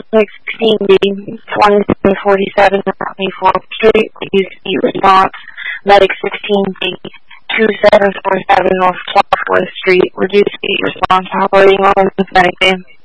Medic 16D, 2747 24th Street, reduce speed response. Medic 16D, 2747 North 12th Street, reduce speed response, operating on Medic van.